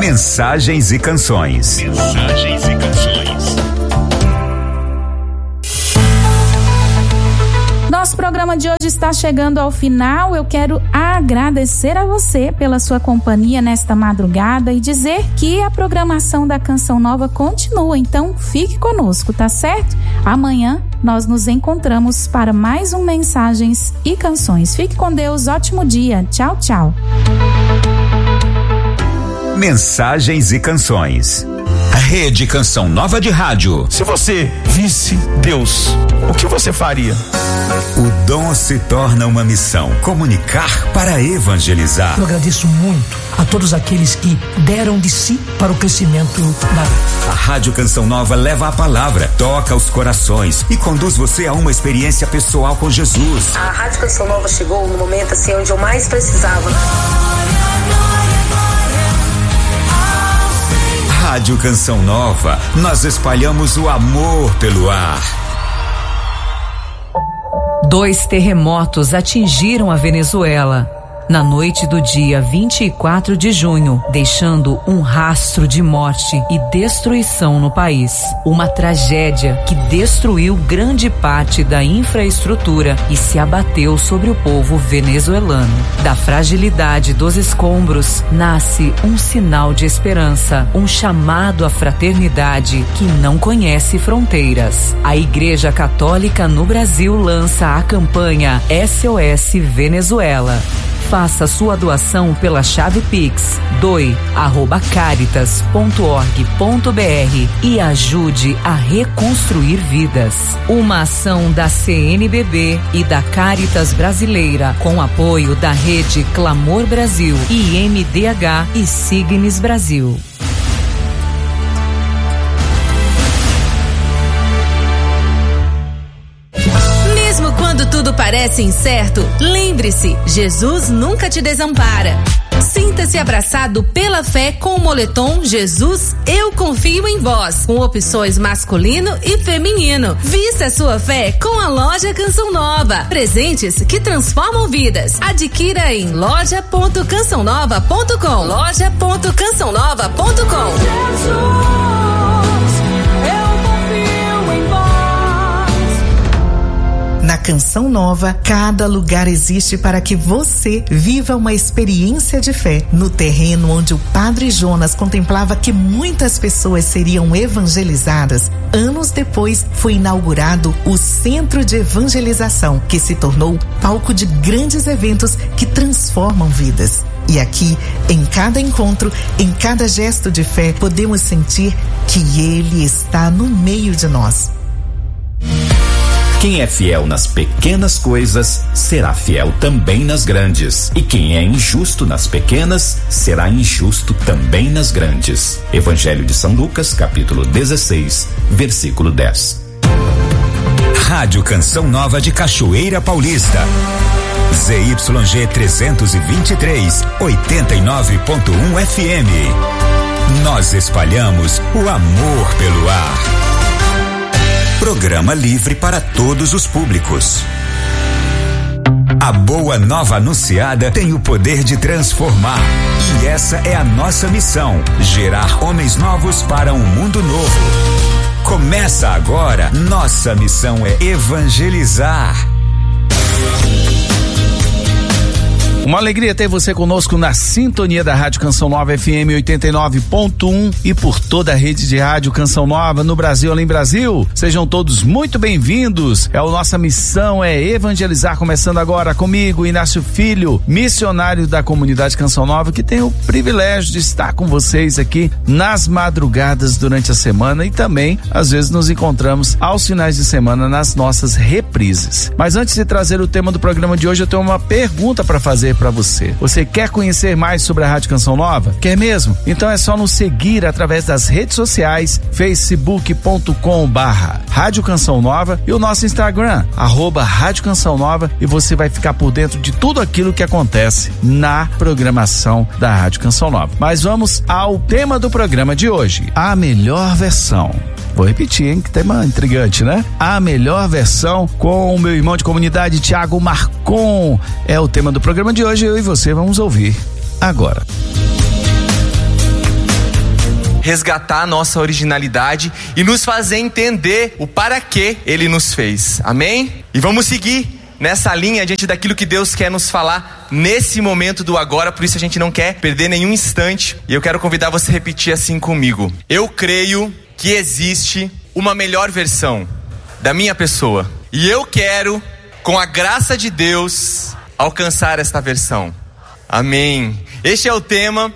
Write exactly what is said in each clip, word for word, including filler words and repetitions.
Mensagens e canções. Mensagens e canções. Nosso programa de hoje está chegando ao final. Eu quero agradecer a você pela sua companhia nesta madrugada e dizer que a programação da Canção Nova continua. Então, fique conosco, tá certo? Amanhã nós nos encontramos para mais um Mensagens e Canções. Fique com Deus, ótimo dia. Tchau, tchau. Mensagens e canções. Rede Canção Nova de Rádio. Se você visse Deus, o que você faria? O dom se torna uma missão: comunicar para evangelizar. Eu agradeço muito a todos aqueles que deram de si para o crescimento da... A Rádio Canção Nova leva a palavra, toca os corações e conduz você a uma experiência pessoal com Jesus. A Rádio Canção Nova chegou no momento assim onde eu mais precisava. Rádio Canção Nova, nós espalhamos o amor pelo ar. Dois terremotos atingiram a Venezuela na noite do dia vinte e quatro de junho, deixando um rastro de morte e destruição no país. Uma tragédia que destruiu grande parte da infraestrutura e se abateu sobre o povo venezuelano. Da fragilidade dos escombros nasce um sinal de esperança, um chamado à fraternidade que não conhece fronteiras. A Igreja Católica no Brasil lança a campanha S O S Venezuela. Faça sua doação pela chave Pix doe arroba caritas ponto org ponto br e ajude a reconstruir vidas. Uma ação da C N B B e da Caritas Brasileira com apoio da Rede Clamor Brasil, I M D H e Signes Brasil. Tudo parece incerto? Lembre-se, Jesus nunca te desampara. Sinta-se abraçado pela fé com o moletom Jesus, Eu Confio em Vós, com opções masculino e feminino. Vista a sua fé com a loja Canção Nova. Presentes que transformam vidas. Adquira em loja ponto canção nova ponto com. loja ponto canção nova ponto com. Jesus. Na Canção Nova, cada lugar existe para que você viva uma experiência de fé. No terreno onde o Padre Jonas contemplava que muitas pessoas seriam evangelizadas, anos depois foi inaugurado o Centro de Evangelização, que se tornou palco de grandes eventos que transformam vidas. E aqui, em cada encontro, em cada gesto de fé, podemos sentir que Ele está no meio de nós. Quem é fiel nas pequenas coisas, será fiel também nas grandes. E quem é injusto nas pequenas, será injusto também nas grandes. Evangelho de São Lucas, capítulo dezesseis, versículo dez. Rádio Canção Nova de Cachoeira Paulista. Z Y G trezentos e vinte e três, oitenta e nove ponto um F M. Nós espalhamos o amor pelo ar. Programa livre para todos os públicos. A boa nova anunciada tem o poder de transformar. E essa é a nossa missão: gerar homens novos para um mundo novo. Começa agora. Nossa missão é evangelizar. Uma alegria ter você conosco na sintonia da Rádio Canção Nova F M oitenta e nove ponto um e por toda a rede de rádio Canção Nova no Brasil, além Brasil. Sejam todos muito bem-vindos. É a nossa missão é evangelizar, começando agora comigo, Inácio Filho, missionário da comunidade Canção Nova, que tem o privilégio de estar com vocês aqui nas madrugadas durante a semana e também, às vezes, nos encontramos aos finais de semana nas nossas reprises. Mas antes de trazer o tema do programa de hoje, eu tenho uma pergunta para fazer para você. Você quer conhecer mais sobre a Rádio Canção Nova? Quer mesmo? Então é só nos seguir através das redes sociais, facebook ponto com barra Rádio Canção Nova e o nosso Instagram, arroba Rádio Canção Nova, e você vai ficar por dentro de tudo aquilo que acontece na programação da Rádio Canção Nova. Mas vamos ao tema do programa de hoje, a melhor versão. Vou repetir, hein? Que tema intrigante, né? A melhor versão, com o meu irmão de comunidade, Tiago Marcon. É o tema do programa de hoje. Eu e você vamos ouvir agora. resgatar a nossa originalidade e nos fazer entender o para que Ele nos fez. Amém? E vamos seguir nessa linha diante daquilo que Deus quer nos falar nesse momento do agora. Por isso a gente não quer perder nenhum instante, e eu quero convidar você a repetir assim comigo: eu creio que existe uma melhor versão da minha pessoa, e eu quero, com a graça de Deus, alcançar esta versão. Amém. Este é o tema,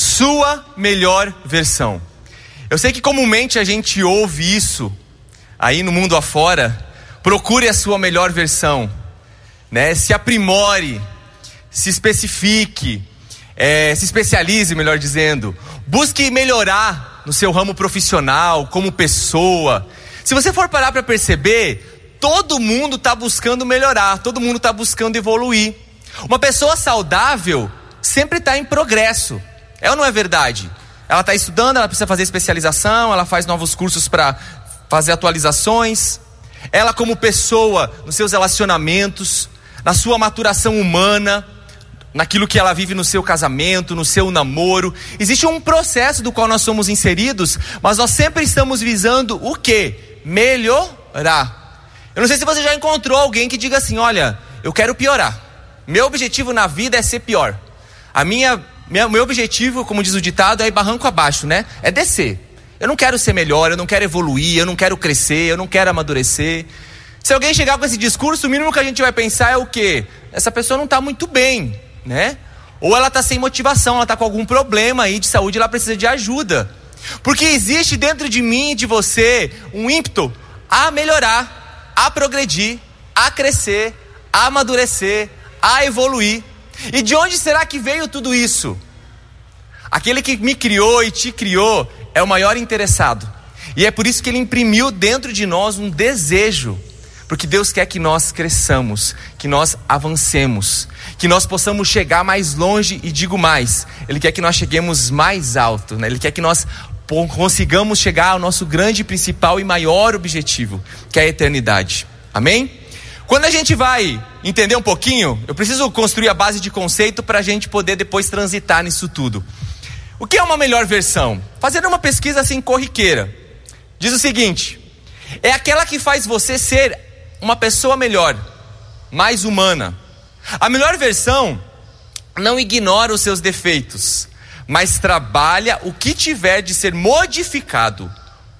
sua melhor versão. Eu sei que comumente a gente ouve isso aí no mundo afora: procure a sua melhor versão, né? Se aprimore, se especifique, é, se especialize, melhor dizendo. Busque melhorar no seu ramo profissional, como pessoa. Se você for parar para perceber, todo mundo está buscando melhorar, todo mundo está buscando evoluir. Uma pessoa saudável sempre está em progresso, é ou não é verdade? Ela está estudando, ela precisa fazer especialização, ela faz novos cursos para fazer atualizações. Ela, como pessoa, nos seus relacionamentos, na sua maturação humana, naquilo que ela vive no seu casamento, no seu namoro, existe um processo do qual nós somos inseridos, mas nós sempre estamos visando o quê? Melhorar. Eu não sei se você já encontrou alguém que diga assim: olha, eu quero piorar, meu objetivo na vida é ser pior. A minha, minha, meu objetivo, como diz o ditado, é ir barranco abaixo, né? É descer. Eu não quero ser melhor, eu não quero evoluir, eu não quero crescer, eu não quero amadurecer. Se alguém chegar com esse discurso, o mínimo que a gente vai pensar é o quê? Essa pessoa não está muito bem, né? Ou ela está sem motivação, ela está com algum problema aí de saúde, ela precisa de ajuda. Porque existe dentro de mim e de você um ímpeto a melhorar, a progredir, a crescer, a amadurecer, a evoluir. E de onde será que veio tudo isso? Aquele que me criou e te criou é o maior interessado. E é por isso que Ele imprimiu dentro de nós um desejo. Porque Deus quer que nós cresçamos, que nós avancemos, que nós possamos chegar mais longe, e digo mais, Ele quer que nós cheguemos mais alto, né? Ele quer que nós consigamos chegar ao nosso grande, principal e maior objetivo, que é a eternidade. Amém? Quando a gente vai entender um pouquinho, eu preciso construir a base de conceito para a gente poder depois transitar nisso tudo. O que é uma melhor versão? Fazendo uma pesquisa assim corriqueira, diz o seguinte: é aquela que faz você ser uma pessoa melhor, mais humana. A melhor versão não ignora os seus defeitos, mas trabalha o que tiver de ser modificado,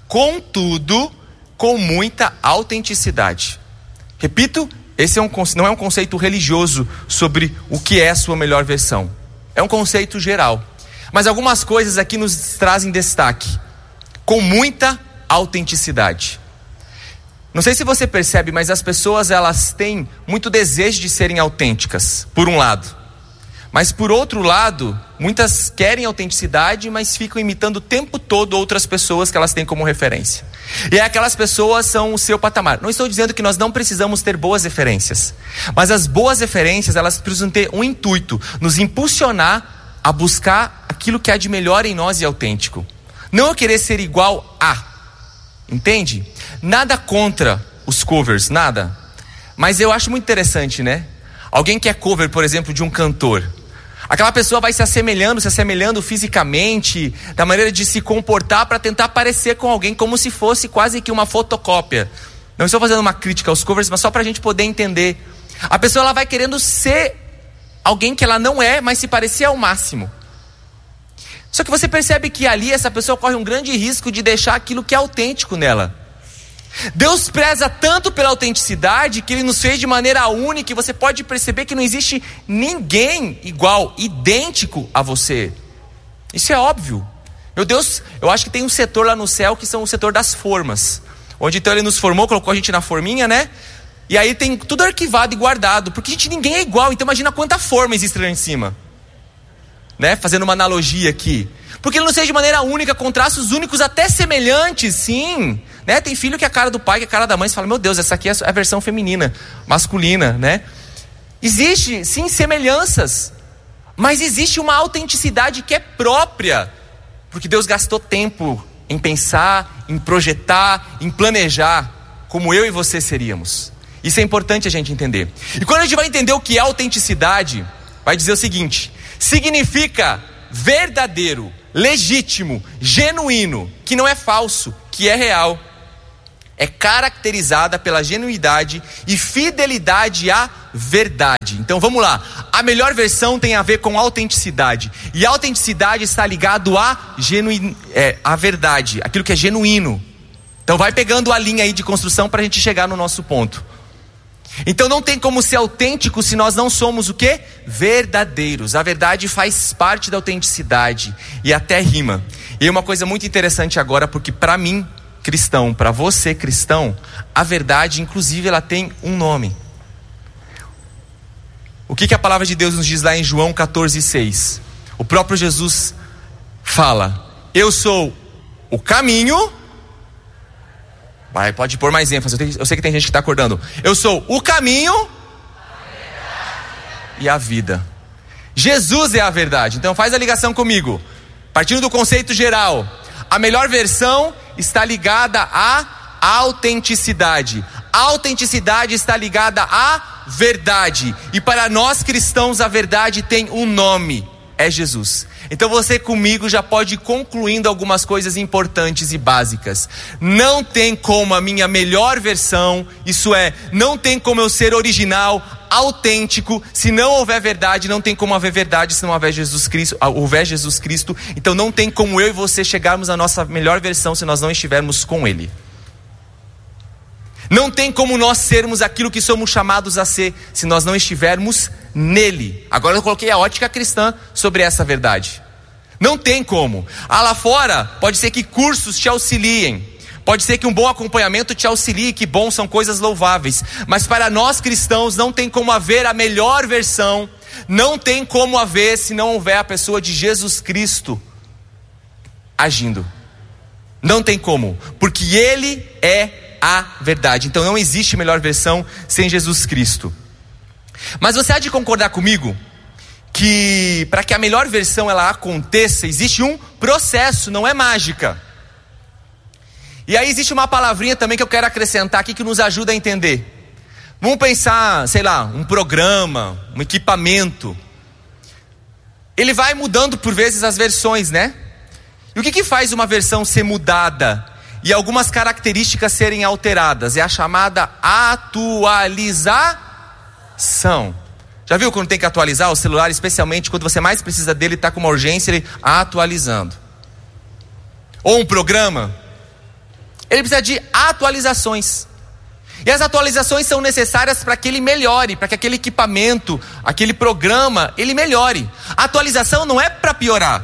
contudo, com muita autenticidade. Repito, esse é um, não é um conceito religioso sobre o que é a sua melhor versão. É um conceito geral. Mas algumas coisas aqui nos trazem destaque. Com muita autenticidade. Não sei se você percebe, mas as pessoas, elas têm muito desejo de serem autênticas, por um lado. Mas por outro lado, muitas querem autenticidade, mas ficam imitando o tempo todo outras pessoas que elas têm como referência. E aquelas pessoas são o seu patamar. Não estou dizendo que nós não precisamos ter boas referências, mas as boas referências, elas precisam ter um intuito: nos impulsionar a buscar aquilo que há de melhor em nós e autêntico. Não eu querer ser igual a. Entende? Nada contra os covers, nada. Mas eu acho muito interessante, né? Alguém que é cover, por exemplo, de um cantor. Aquela pessoa vai se assemelhando, se assemelhando fisicamente, da maneira de se comportar para tentar parecer com alguém, como se fosse quase que uma fotocópia. Não estou fazendo uma crítica aos covers, mas só para a gente poder entender. A pessoa, ela vai querendo ser alguém que ela não é, mas se parecer ao máximo. Só que você percebe que ali essa pessoa corre um grande risco de deixar aquilo que é autêntico nela. Deus preza tanto pela autenticidade que Ele nos fez de maneira única, e você pode perceber que não existe ninguém igual, idêntico a você. Isso é óbvio. Meu Deus, eu acho que tem um setor lá no céu que são o setor das formas, onde então Ele nos formou, colocou a gente na forminha, né? E aí tem tudo arquivado e guardado, porque a gente, ninguém é igual. Então imagina quanta forma existe lá em cima, né? Fazendo uma analogia aqui. Porque Ele nos fez de maneira única, com traços únicos, até semelhantes, sim, né? Tem filho que é a cara do pai, que é a cara da mãe. Você fala: meu Deus, essa aqui é a versão feminina, masculina, né? Existe, sim, semelhanças, mas existe uma autenticidade que é própria, porque Deus gastou tempo em pensar, em projetar, em planejar como eu e você seríamos. Isso é importante a gente entender. E quando a gente vai entender o que é autenticidade, vai dizer o seguinte: significa verdadeiro, legítimo, genuíno, que não é falso, que é real, é caracterizada pela genuidade e fidelidade à verdade. Então vamos lá, a melhor versão tem a ver com autenticidade, e a autenticidade está ligado à genuin... é, à verdade, aquilo que é genuíno. Então vai pegando a linha aí de construção para a gente chegar no nosso ponto. Então não tem como ser autêntico se nós não somos o quê? Verdadeiros. A verdade faz parte da autenticidade e até rima. E uma coisa muito interessante agora, porque para mim, cristão, para você, cristão, a verdade, inclusive, ela tem um nome. O que, que a palavra de Deus nos diz lá em João quatorze, seis? O próprio Jesus fala: eu sou o caminho. Vai, pode pôr mais ênfase, eu, tenho, eu sei que tem gente que está acordando. Eu sou o caminho e a vida. Jesus é a verdade. Então faz a ligação comigo. Partindo do conceito geral, a melhor versão está ligada à autenticidade. A autenticidade está ligada à verdade. E para nós cristãos a verdade tem um nome: é Jesus. Então você comigo já pode ir concluindo algumas coisas importantes e básicas. Não tem como a minha melhor versão, isso é, não tem como eu ser original, autêntico, se não houver verdade. Não tem como haver verdade se não houver Jesus Cristo, houver Jesus Cristo. Então não tem como eu e você chegarmos à nossa melhor versão se nós não estivermos com Ele. Não tem como nós sermos aquilo que somos chamados a ser se nós não estivermos nele. Agora eu coloquei a ótica cristã sobre essa verdade. Não tem como. Ah, lá fora pode ser que cursos te auxiliem, pode ser que um bom acompanhamento te auxilie, que bom, são coisas louváveis. Mas para nós cristãos não tem como haver a melhor versão, não tem como haver se não houver a pessoa de Jesus Cristo agindo. Não tem como, porque Ele é a verdade. Então não existe melhor versão sem Jesus Cristo. Mas você há de concordar comigo que para que a melhor versão ela aconteça, existe um processo, não é mágica. E aí existe uma palavrinha também que eu quero acrescentar aqui que nos ajuda a entender. Vamos pensar, sei lá, um programa, um equipamento. Ele vai mudando por vezes as versões, né? E o que que faz uma versão ser mudada e algumas características serem alteradas? É a chamada atualização. Já viu quando tem que atualizar o celular, especialmente quando você mais precisa dele, está com uma urgência, ele atualizando. Ou um programa, ele precisa de atualizações. E as atualizações são necessárias para que ele melhore, para que aquele equipamento, aquele programa, ele melhore. A atualização não é para piorar.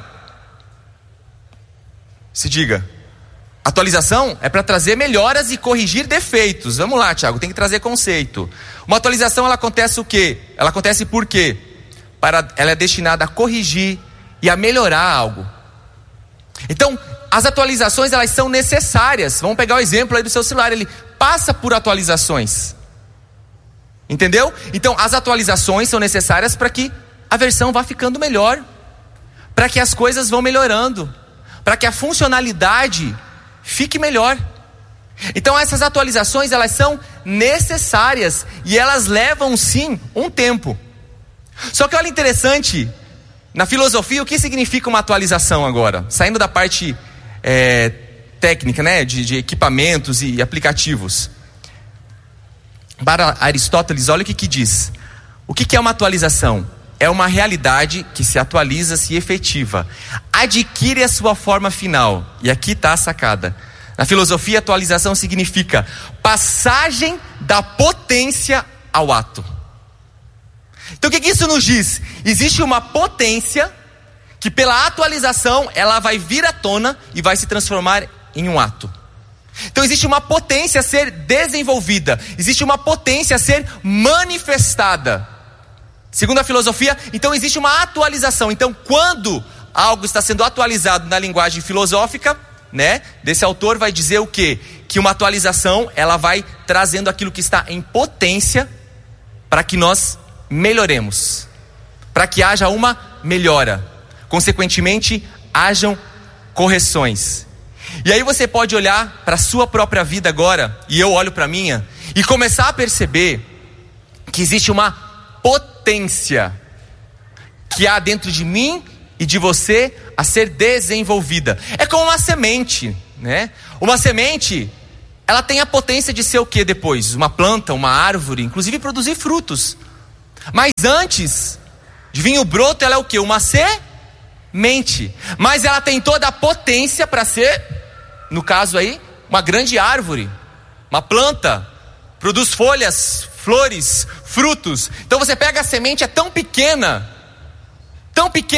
Se diga. Atualização é para trazer melhoras e corrigir defeitos. Vamos lá, Tiago, tem que trazer conceito. Uma atualização, ela acontece o quê? Ela acontece por quê? Para, ela é destinada a corrigir e a melhorar algo. Então, as atualizações, elas são necessárias. Vamos pegar o exemplo aí do seu celular, ele passa por atualizações. Entendeu? Então, as atualizações são necessárias para que a versão vá ficando melhor, para que as coisas vão melhorando, para que a funcionalidade fique melhor. Então essas atualizações, elas são necessárias e elas levam sim um tempo. Só que olha interessante, na filosofia, o que significa uma atualização agora? Saindo da parte é, técnica, né, de, de equipamentos e aplicativos. Para Aristóteles, olha o que que diz. O que que é uma atualização? É uma realidade que se atualiza, se efetiva, adquire a sua forma final. E aqui está a sacada. Na filosofia, atualização significa passagem da potência ao ato. Então o que que isso nos diz? Existe uma potência que pela atualização ela vai vir à tona e vai se transformar em um ato. Então existe uma potência a ser desenvolvida, existe uma potência a ser manifestada. Segundo a filosofia, então existe uma atualização. Então quando algo está sendo atualizado na linguagem filosófica, né, desse autor, vai dizer o quê? Que uma atualização, ela vai trazendo aquilo que está em potência para que nós melhoremos, para que haja uma melhora, consequentemente hajam correções. E aí você pode olhar para a sua própria vida agora, e eu olho para a minha, e começar a perceber que existe uma potência que há dentro de mim e de você a ser desenvolvida. É como uma semente, né? Uma semente, ela tem a potência de ser o que depois? Uma planta, uma árvore, inclusive produzir frutos. Mas antes de vir o broto, ela é o que? Uma semente. Mas ela tem toda a potência para ser, no caso aí, uma grande árvore, uma planta, produz folhas, flores, frutos. Então você pega a semente, é tão pequena, tão pequena,